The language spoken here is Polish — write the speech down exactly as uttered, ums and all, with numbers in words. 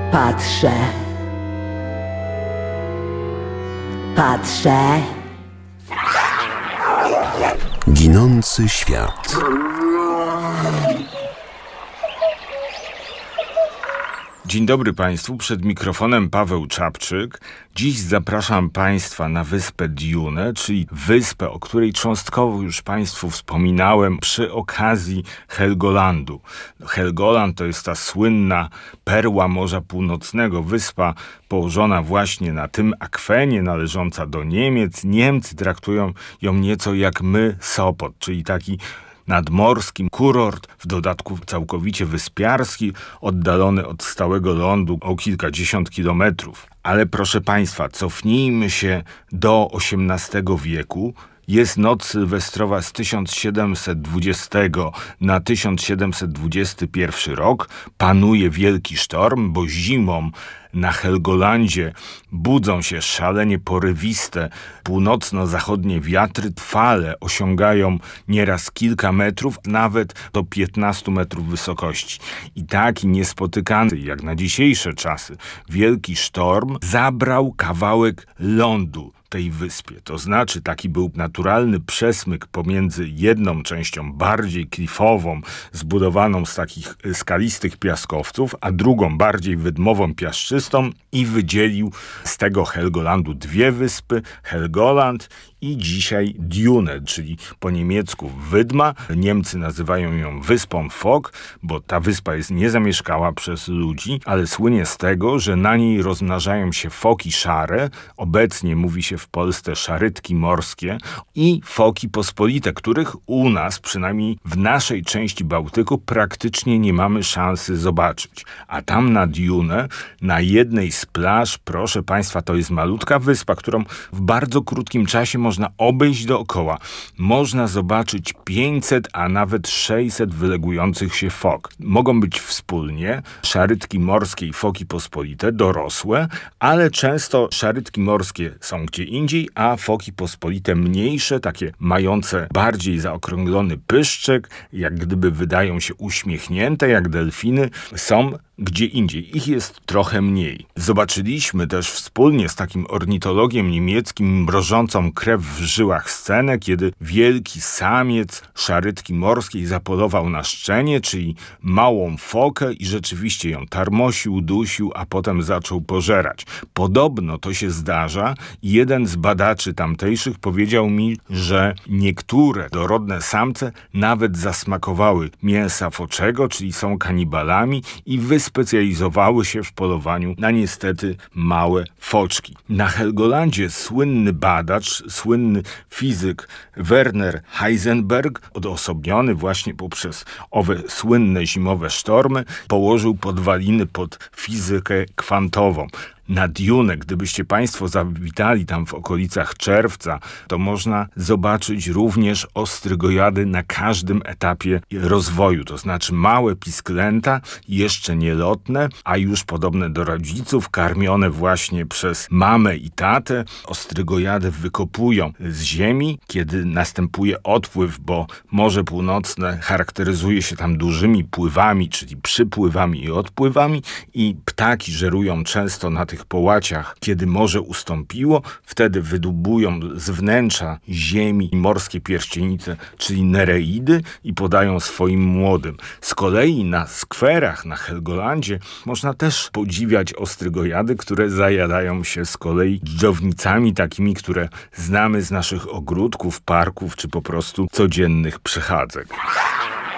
Patrzę. Patrzę. Ginący świat. Dzień dobry Państwu, przed mikrofonem Paweł Czapczyk. Dziś zapraszam Państwa na wyspę Dune, czyli wyspę, o której cząstkowo już Państwu wspominałem przy okazji Helgolandu. Helgoland to jest ta słynna perła Morza Północnego, wyspa położona właśnie na tym akwenie, należąca do Niemiec. Niemcy traktują ją nieco jak my Sopot, czyli taki nadmorski kurort, w dodatku całkowicie wyspiarski, oddalony od stałego lądu o kilkadziesiąt kilometrów. Ale proszę Państwa, cofnijmy się do osiemnastego wieku. Jest noc sylwestrowa z tysiąc siedemset dwudziestego na tysiąc siedemset dwudziesty pierwszy rok. Panuje wielki sztorm, bo zimą na Helgolandzie budzą się szalenie porywiste północno-zachodnie wiatry. Fale osiągają nieraz kilka metrów, nawet do piętnastu metrów wysokości. I taki niespotykany jak na dzisiejsze czasy wielki sztorm zabrał kawałek lądu tej wyspie. To znaczy taki był naturalny przesmyk pomiędzy jedną częścią bardziej klifową, zbudowaną z takich skalistych piaskowców, a drugą bardziej wydmową, piaszczystą i wydzielił z tego Helgolandu dwie wyspy, Helgoland i dzisiaj Dune, czyli po niemiecku wydma. Niemcy nazywają ją wyspą Fok, bo ta wyspa jest niezamieszkała przez ludzi, ale słynie z tego, że na niej rozmnażają się foki szare. Obecnie mówi się w Polsce szarytki morskie i foki pospolite, których u nas, przynajmniej w naszej części Bałtyku, praktycznie nie mamy szansy zobaczyć. A tam na Dune, na jednej z plaż, proszę Państwa, to jest malutka wyspa, którą w bardzo krótkim czasie można obejść dookoła. Można zobaczyć pięćset, a nawet sześćset wylegujących się fok. Mogą być wspólnie szarytki morskie i foki pospolite, dorosłe, ale często szarytki morskie są gdzie indziej, a foki pospolite mniejsze, takie mające bardziej zaokrąglony pyszczek, jak gdyby wydają się uśmiechnięte, jak delfiny, są gdzie indziej. Ich jest trochę mniej. Zobaczyliśmy też wspólnie z takim ornitologiem niemieckim mrożącą krew w żyłach scenę, kiedy wielki samiec szarytki morskiej zapolował na szczenię, czyli małą fokę i rzeczywiście ją tarmosił, dusił, a potem zaczął pożerać. Podobno to się zdarza i jeden z badaczy tamtejszych powiedział mi, że niektóre dorodne samce nawet zasmakowały mięsa foczego, czyli są kanibalami i wyspecjalizowały się w polowaniu na niestety małe foczki. Na Helgolandzie słynny badacz, słynny fizyk Werner Heisenberg, odosobniony właśnie poprzez owe słynne zimowe sztormy, położył podwaliny pod fizykę kwantową. Na Dune, gdybyście Państwo zawitali tam w okolicach czerwca, to można zobaczyć również ostrygojady na każdym etapie rozwoju. To znaczy małe pisklęta, jeszcze nielotne, a już podobne do rodziców, karmione właśnie przez mamę i tatę. Ostrygojady wykopują z ziemi, kiedy następuje odpływ, bo Morze Północne charakteryzuje się tam dużymi pływami, czyli przypływami i odpływami i ptaki żerują często na tych połaciach. Kiedy morze ustąpiło, wtedy wydubują z wnętrza ziemi morskie pierścienice, czyli nereidy i podają swoim młodym. Z kolei na skwerach na Helgolandzie można też podziwiać ostrygojady, które zajadają się z kolei dżdżownicami takimi, które znamy z naszych ogródków, parków czy po prostu codziennych przechadzek.